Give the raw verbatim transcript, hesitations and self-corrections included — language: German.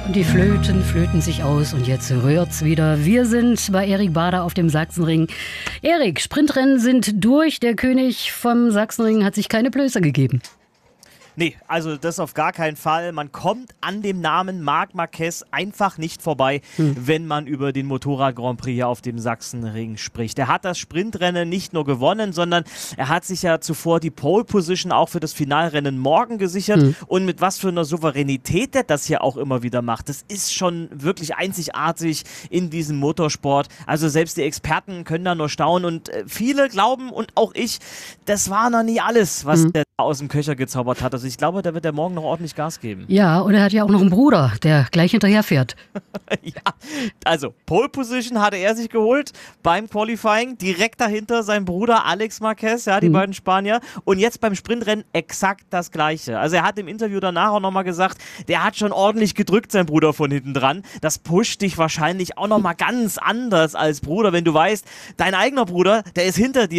Die Flöten flöten sich aus und jetzt rührt's wieder. Wir sind bei Erik Baader auf dem Sachsenring. Erik, Sprintrennen sind durch. Der König vom Sachsenring hat sich keine Blöße gegeben. Nee, also das auf gar keinen Fall. Man kommt an dem Namen Marc Marquez einfach nicht vorbei, hm. wenn man über den Motorrad-Grand Prix hier auf dem Sachsenring spricht. Er hat das Sprintrennen nicht nur gewonnen, sondern er hat sich ja zuvor die Pole-Position auch für das Finalrennen morgen gesichert. Hm. Und mit was für einer Souveränität der das hier auch immer wieder macht, das ist schon wirklich einzigartig in diesem Motorsport. Also selbst die Experten können da nur staunen und viele glauben und auch ich, das war noch nie alles, was hm. der aus dem Köcher gezaubert hat. Also ich glaube, da wird er morgen noch ordentlich Gas geben. Ja, und er hat ja auch noch einen Bruder, der gleich hinterher fährt. Ja, also Pole Position hatte er sich geholt beim Qualifying. Direkt dahinter sein Bruder Alex Marquez, ja, die mhm. beiden Spanier. Und jetzt beim Sprintrennen exakt das Gleiche. Also er hat im Interview danach auch nochmal gesagt, der hat schon ordentlich gedrückt, sein Bruder von hinten dran. Das pusht dich wahrscheinlich auch nochmal ganz anders als Bruder, wenn du weißt, dein eigener Bruder, der ist hinter dir.